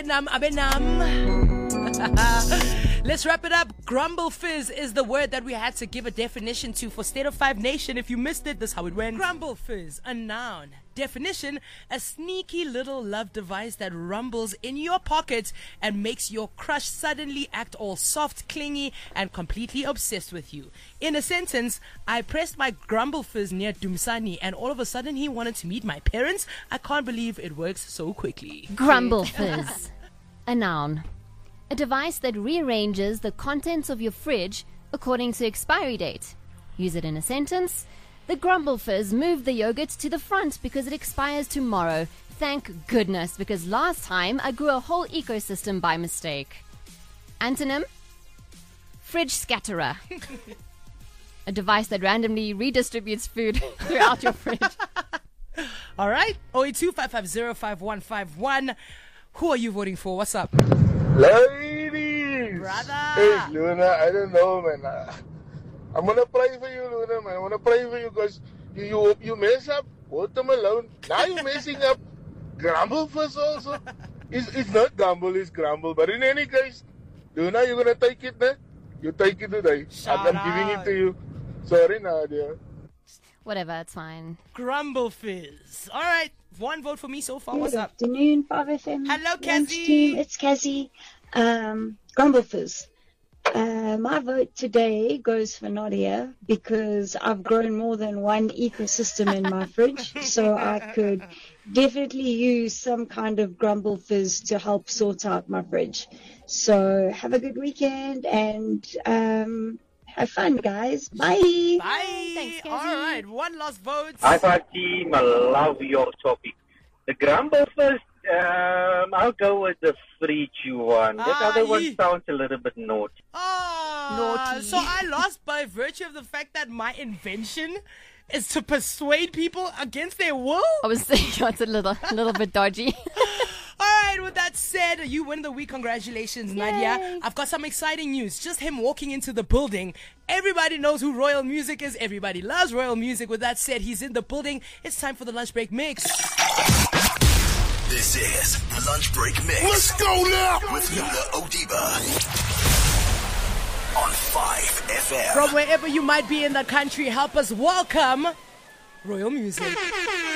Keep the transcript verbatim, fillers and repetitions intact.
Abenam, abenam. Let's wrap it up. Grumble fizz is the word that we had to give a definition to for State of Five Nation. If you missed it, this is how it went. Grumble fizz, a noun. Definition, a sneaky little love device that rumbles in your pocket and makes your crush suddenly act all soft, clingy, and completely obsessed with you. In a sentence, I pressed my grumble fizz near Dumsani and all of a sudden he wanted to meet my parents. I can't believe it works so quickly. Grumble fizz, a noun. A device that rearranges the contents of your fridge according to expiry date. Use it in a sentence. The Grumble Fizz moved the yogurt to the front because it expires tomorrow. Thank goodness, because last time I grew a whole ecosystem by mistake. Antonym, fridge scatterer. A device that randomly redistributes food throughout your fridge. All right. oh eight two, five five zero, five one five one. Who are you voting for? What's up? Ladies! Brother! Hey, Luna, I don't know, man. Uh, I'm gonna pray for you, Luna, man. I'm gonna pray for you because you, you you mess up. Hold them alone. Now you're messing up. Grumble first also. It's, it's not grumble, it's grumble. But in any case, Luna, you're gonna take it, man. You take it today. Shout I'm out. giving it to you. Sorry, Nadia. Whatever, it's fine. Grumble fizz. All right. One vote for me so far. What's Good up? afternoon, five F M. Hello, lunch Cassie. team. It's Cassie. Um, Grumble Fizz. Uh, my vote today goes for Nadia because I've grown more than one ecosystem in my fridge, so I could definitely use some kind of Grumble Fizz to help sort out my fridge. So have a good weekend and um, have fun, guys. Bye. Bye. Thanks, Cassie. All right. One last vote. Hi, Five team. I love your topic. The grumble first, um, I'll go with the fridge one. That Ah, other one ye- sounds a little bit naughty. Oh, Naughty. So I lost by virtue of the fact that my invention is to persuade people against their will? I was thinking it's a little, a little bit dodgy. All right, with that said, you win the week. Congratulations, Nadia. I've got some exciting news. Just him walking into the building. Everybody knows who Royal Music is. Everybody loves Royal Music. With that said, he's in the building. It's time for the lunch break mix. This is the Lunch Break Mix. Let's go now! With Luna Odiba. On five F M. From wherever you might be in the country, help us welcome Royal Music.